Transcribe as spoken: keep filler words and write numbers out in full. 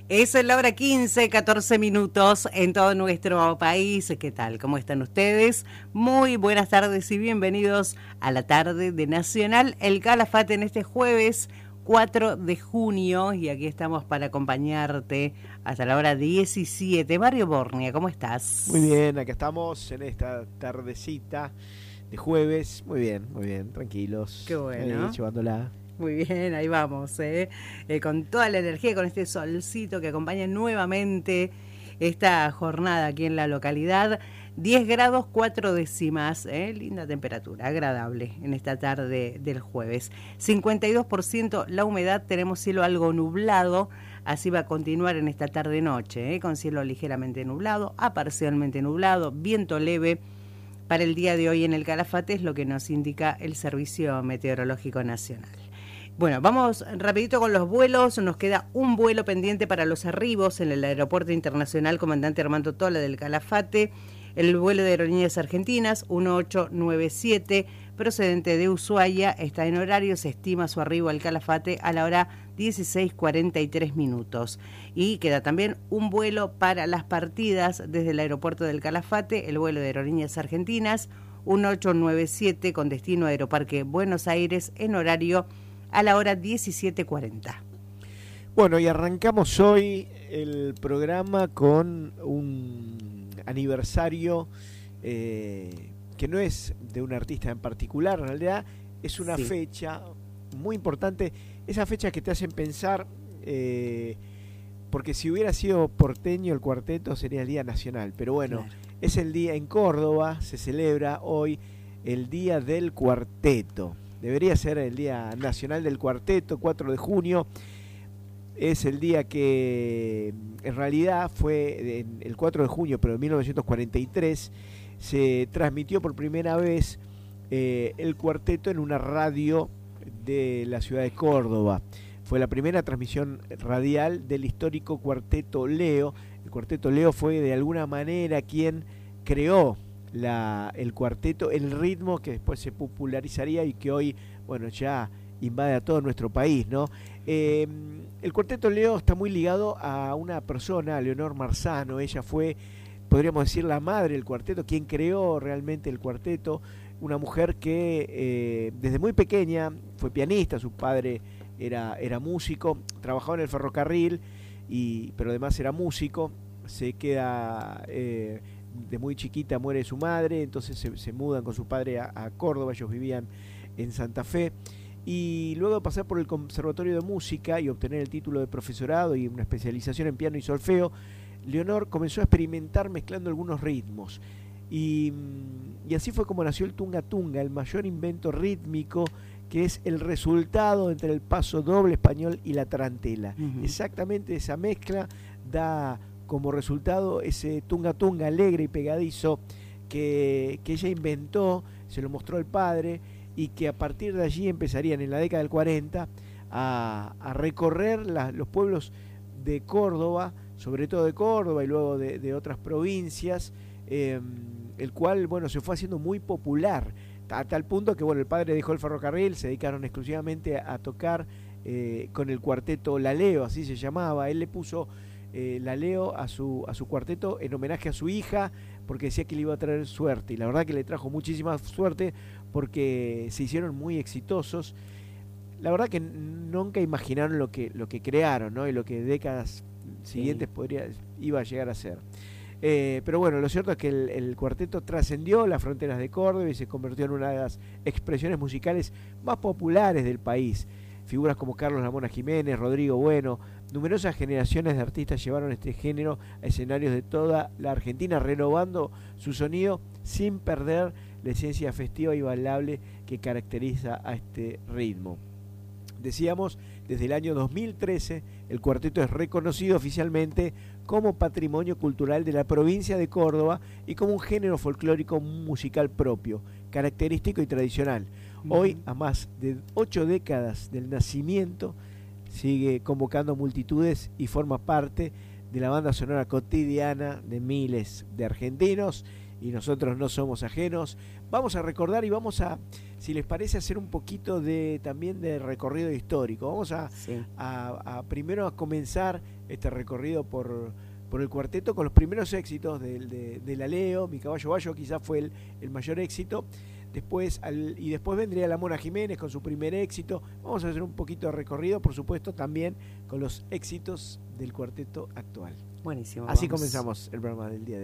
Es la hora quince, catorce minutos en todo nuestro país. ¿Qué tal? ¿Cómo están ustedes? Muy buenas tardes y bienvenidos a la tarde de Nacional El Calafate en este jueves cuatro de junio. Y aquí estamos para acompañarte hasta la hora diecisiete. Mario Bornia, ¿cómo estás? Muy bien, acá estamos en esta tardecita de jueves. Muy bien, muy bien, tranquilos. Qué bueno. Ahí, llevándola. Muy bien, ahí vamos, ¿eh? Eh, con toda la energía, con este solcito que acompaña nuevamente esta jornada aquí en la localidad. diez grados cuatro décimas, ¿eh? Linda temperatura, agradable en esta tarde del jueves. cincuenta y dos por ciento la humedad, tenemos cielo algo nublado, así va a continuar en esta tarde-noche, ¿eh? Con cielo ligeramente nublado, a parcialmente nublado, viento leve. Para el día de hoy en el Calafate es lo que nos indica el Servicio Meteorológico Nacional. Bueno, vamos rapidito con los vuelos. Nos queda un vuelo pendiente para los arribos en el Aeropuerto Internacional Comandante Armando Tola del Calafate. El vuelo de Aerolíneas Argentinas uno ocho nueve siete, procedente de Ushuaia, está en horario. Se estima su arribo al Calafate a la hora dieciséis cuarenta y tres minutos. Y queda también un vuelo para las partidas desde el Aeropuerto del Calafate, el vuelo de Aerolíneas Argentinas uno ocho nueve siete con destino a Aeroparque Buenos Aires en horario a la hora diecisiete cuarenta. Bueno, y arrancamos hoy el programa con un aniversario eh, que no es de un artista en particular, en realidad es una sí. fecha muy importante, esas fechas que te hacen pensar, eh, porque si hubiera sido porteño el cuarteto sería el Día Nacional, pero bueno, claro. Es el día en Córdoba, se celebra hoy el Día del Cuarteto. Debería ser el Día Nacional del Cuarteto, cuatro de junio. Es el día que en realidad fue el cuatro de junio, pero en mil novecientos cuarenta y tres, se transmitió por primera vez eh, el cuarteto en una radio de la ciudad de Córdoba. Fue la primera transmisión radial del histórico Cuarteto Leo. El Cuarteto Leo fue de alguna manera quien creó La, el cuarteto, el ritmo que después se popularizaría y que hoy, bueno, ya invade a todo nuestro país, ¿no? Eh, el Cuarteto Leo está muy ligado a una persona, a Leonor Marzano. Ella fue, podríamos decir, la madre del cuarteto, quien creó realmente el cuarteto. Una mujer que eh, desde muy pequeña fue pianista, su padre era, era músico, trabajaba en el ferrocarril, y, pero además era músico. Se queda... Eh, de muy chiquita muere su madre, entonces se, se mudan con su padre a, a Córdoba. Ellos vivían en Santa Fe, y luego de pasar por el Conservatorio de Música y obtener el título de profesorado y una especialización en piano y solfeo, Leonor comenzó a experimentar mezclando algunos ritmos, y, y así fue como nació el tunga tunga, el mayor invento rítmico, que es el resultado entre el paso doble español y la tarantela. Uh-huh. Exactamente esa mezcla da como resultado ese tunga tunga alegre y pegadizo que, que ella inventó, se lo mostró al padre, y que a partir de allí empezarían en la década del cuarenta a, a recorrer la, los pueblos de Córdoba, sobre todo de Córdoba y luego de, de otras provincias, eh, el cual, bueno, se fue haciendo muy popular, a tal punto que, bueno, el padre dejó el ferrocarril, se dedicaron exclusivamente a, a tocar eh, con el cuarteto La Leo, así se llamaba. Él le puso Eh, la Leo a su, a su cuarteto en homenaje a su hija, porque decía que le iba a traer suerte, y la verdad que le trajo muchísima suerte porque se hicieron muy exitosos. La verdad que nunca imaginaron lo que, lo que crearon, ¿no? Y lo que décadas siguientes sí. podría, iba a llegar a ser. Eh, pero bueno, lo cierto es que el, el cuarteto trascendió las fronteras de Córdoba y se convirtió en una de las expresiones musicales más populares del país. Figuras como Carlos La Mona Jiménez, Rodrigo Bueno, numerosas generaciones de artistas llevaron este género a escenarios de toda la Argentina, renovando su sonido sin perder la esencia festiva y bailable que caracteriza a este ritmo. Decíamos, desde el año dos mil trece, el cuarteto es reconocido oficialmente como patrimonio cultural de la provincia de Córdoba y como un género folclórico musical propio, característico y tradicional. Hoy, a más de ocho décadas del nacimiento, sigue convocando multitudes y forma parte de la banda sonora cotidiana de miles de argentinos, y nosotros no somos ajenos. Vamos a recordar y vamos a, si les parece, hacer un poquito de también de recorrido histórico. Vamos a, sí. a, a primero a comenzar este recorrido por, por el cuarteto con los primeros éxitos del de, de la Leo. Mi caballo Bayo quizás fue el, el mayor éxito. Después al, y después vendría la Mona Jiménez con su primer éxito. Vamos a hacer un poquito de recorrido, por supuesto, también con los éxitos del cuarteto actual. Buenísimo. Así vamos. comenzamos el programa del día de hoy.